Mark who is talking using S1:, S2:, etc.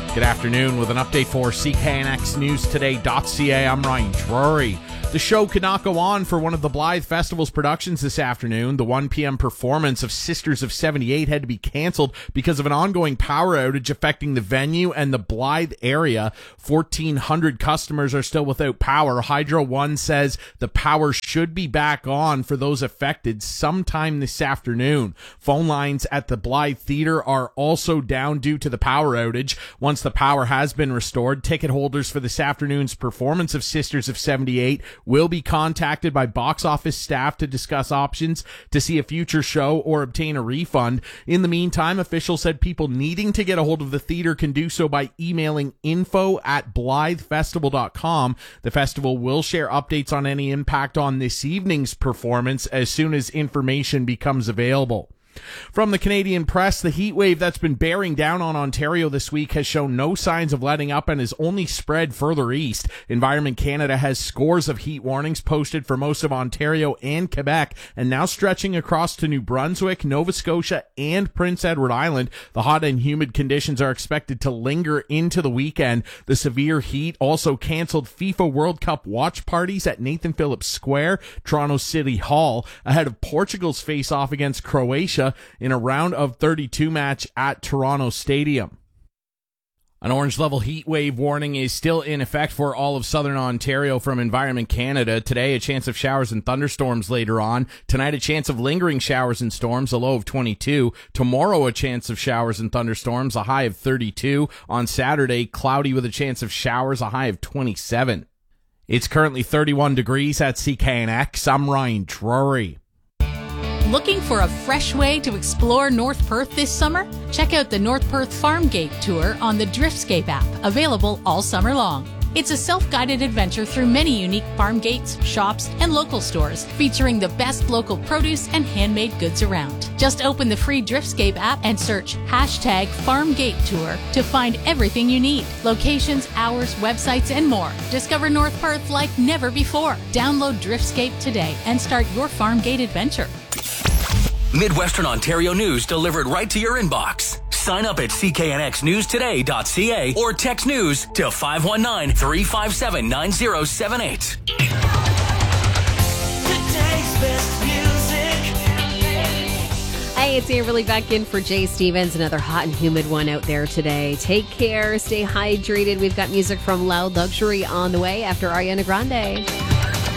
S1: Good afternoon with an update for CKNXNewsToday.ca. I'm Ryan Drury. The show could not go on for one of the Blythe Festival's productions this afternoon. The 1 p.m. performance of Sisters of 78 had to be canceled because of an ongoing power outage affecting the venue and the Blythe area. 1,400 customers are still without power. Hydro One says the power should be back on for those affected sometime this afternoon. Phone lines at the Blythe Theatre are also down due to the power outage. Once the power has been restored, ticket holders for this afternoon's performance of Sisters of 78 will be contacted by box office staff to discuss options to see a future show or obtain a refund. In the meantime, officials said people needing to get a hold of the theater can do so by emailing info@blythefestival.com. The festival will share updates on any impact on this evening's performance as soon as information becomes available. From the Canadian press, the heat wave that's been bearing down on Ontario this week has shown no signs of letting up and has only spread further east. Environment Canada has scores of heat warnings posted for most of Ontario and Quebec, and now stretching across to New Brunswick, Nova Scotia, and Prince Edward Island. The hot and humid conditions are expected to linger into the weekend. The severe heat also canceled FIFA World Cup watch parties at Nathan Phillips Square, Toronto City Hall, ahead of Portugal's face-off against Croatia in a round of 32 match at Toronto Stadium. An orange level heat wave warning is still in effect for all of southern Ontario from Environment Canada. Today, a chance of showers and thunderstorms later on. Tonight, a chance of lingering showers and storms, a low of 22. Tomorrow, a chance of showers and thunderstorms, a high of 32. On Saturday, cloudy with a chance of showers, a high of 27. It's currently 31 degrees at CKNX. I'm Ryan Drury.
S2: Looking for a fresh way to explore North Perth this summer? Check out the North Perth Farm Gate Tour on the Driftscape app, available all summer long. It's a self-guided adventure through many unique farm gates, shops, and local stores, featuring the best local produce and handmade goods around. Just open the free Driftscape app and search #FarmGateTour to find everything you need. Locations, hours, websites, and more. Discover North Perth like never before. Download Driftscape today and start your farm gate adventure.
S3: Midwestern Ontario news delivered right to your inbox. Sign up at cknxnewstoday.ca or text news to 519-357-9078.
S4: Today's best music.
S5: Hey, it's Amberly back in for Jay Stevens. Another hot and humid one out there today. Take care. Stay hydrated. We've got music from Loud Luxury on the way after Ariana Grande.